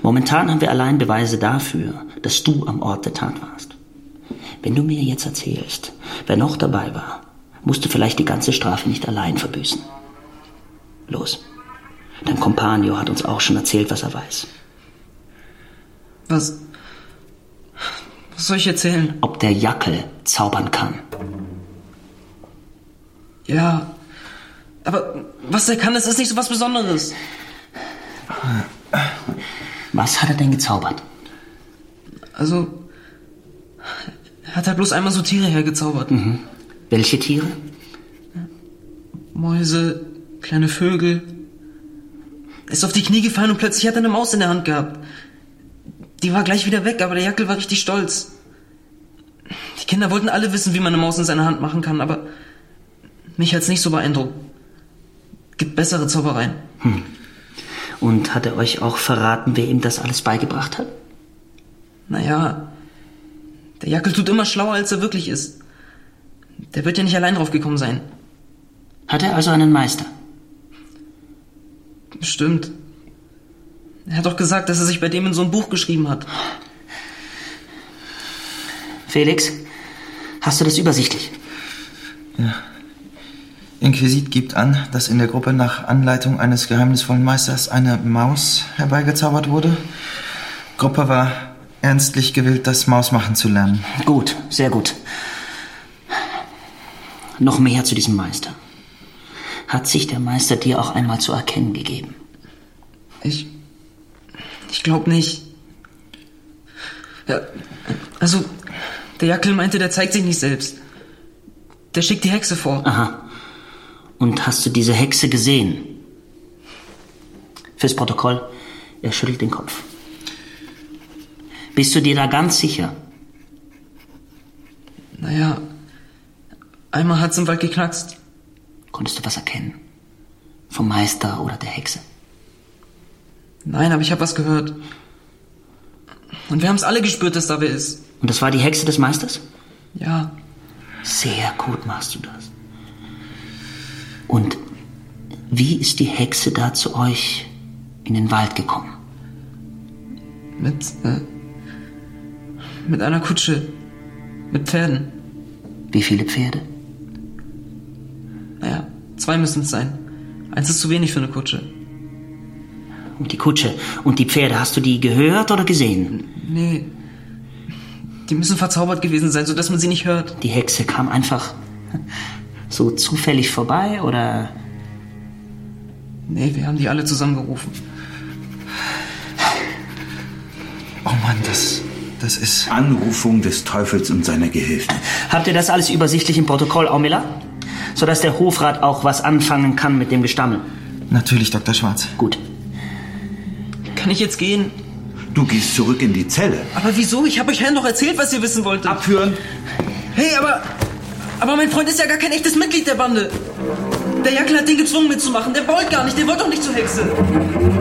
Momentan haben wir allein Beweise dafür, dass du am Ort der Tat warst. Wenn du mir jetzt erzählst, wer noch dabei war, musst du vielleicht die ganze Strafe nicht allein verbüßen. Los. Dein Kompanio hat uns auch schon erzählt, was er weiß. Was soll ich erzählen? Ob der Jackel zaubern kann. Ja, aber was er kann, das ist nicht so was Besonderes. Was hat er denn gezaubert? Also, er hat halt bloß einmal so Tiere hergezaubert. Mhm. Welche Tiere? Mäuse, kleine Vögel. Er ist auf die Knie gefallen und plötzlich hat er eine Maus in der Hand gehabt. Die war gleich wieder weg, aber der Jackel war richtig stolz. Die Kinder wollten alle wissen, wie man eine Maus in seiner Hand machen kann, aber mich hat's nicht so beeindruckt. Gibt bessere Zaubereien. Und hat er euch auch verraten, wer ihm das alles beigebracht hat? Naja, der Jackel tut immer schlauer, als er wirklich ist. Der wird ja nicht allein drauf gekommen sein. Hat er also einen Meister? Bestimmt. Er hat doch gesagt, dass er sich bei dem in so ein Buch geschrieben hat. Felix, hast du das übersichtlich? Ja. Inquisit gibt an, dass in der Gruppe nach Anleitung eines geheimnisvollen Meisters eine Maus herbeigezaubert wurde. Gruppe war ernstlich gewillt, das Mausmachen zu lernen. Gut, sehr gut. Noch mehr zu diesem Meister. Hat sich der Meister dir auch einmal zu erkennen gegeben? Ich glaube nicht. Ja, also, der Jackel meinte, der zeigt sich nicht selbst. Der schickt die Hexe vor. Aha. Und hast du diese Hexe gesehen? Fürs Protokoll, er schüttelt den Kopf. Bist du dir da ganz sicher? Naja, einmal hat's im Wald geknackst. Konntest du was erkennen? Vom Meister oder der Hexe? Nein, aber ich habe was gehört. Und wir haben's alle gespürt, dass da wer ist. Und das war die Hexe des Meisters? Ja. Sehr gut machst du das. Und wie ist die Hexe da zu euch in den Wald gekommen? Mit einer Kutsche. Mit Pferden. Wie viele Pferde? Naja, 2 müssen es sein. 1 ist zu wenig für eine Kutsche. Und die Kutsche und die Pferde, hast du die gehört oder gesehen? Nee. Die müssen verzaubert gewesen sein, sodass man sie nicht hört. Die Hexe kam einfach so zufällig vorbei, oder? Nee, wir haben die alle zusammengerufen. Oh Mann, das ist... Anrufung des Teufels und seiner Gehilfen. Habt ihr das alles übersichtlich im Protokoll, Aumiller? Sodass der Hofrat auch was anfangen kann mit dem Gestammel? Natürlich, Dr. Schwarz. Gut. Kann ich jetzt gehen? Du gehst zurück in die Zelle. Aber wieso? Ich habe euch Herrn doch erzählt, was ihr wissen wolltet. Abführen. Hey, aber mein Freund ist ja gar kein echtes Mitglied der Bande. Der Jackel hat den gezwungen mitzumachen. Der wollte gar nicht, der wollte doch nicht zur Hexe.